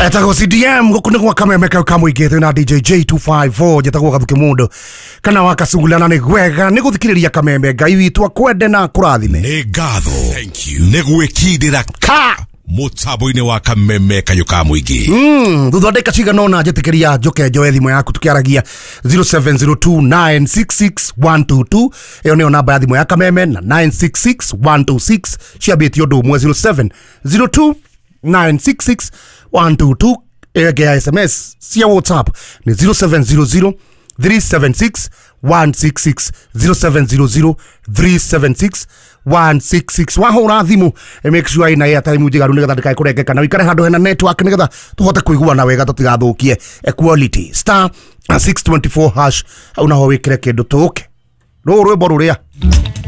Etago CDM gukune kwa kameme ka kamuigete na DJ J254 jetagwo gathuke mundu kana wakasungulana ni gwega ni guthikiriria kameme ngai witu akwende na kurathime ni ngatho thank you ni gwikindira ka mutabo-ini wa kameme kayo ka muingi thuthondeka ciganona njetikiria njoke njoe thimo yaku tukiaragia 0702966122 iyo niyo namba ya thimo ya kameme na 966126 ciambĩtie ũndũ ũmwe 0702966122 ega SMS cia WhatsApp ni 0700 376 166 0700 376 166 wahura thimu make sure ina airtime mujigaru nigetha ndikai kurengeka na wikare handu hena network nigetha tuhote kuiguana wega tutigathukie quality star 624 hash au naho wikire kindu tuke rũrwĩmbo rũrĩa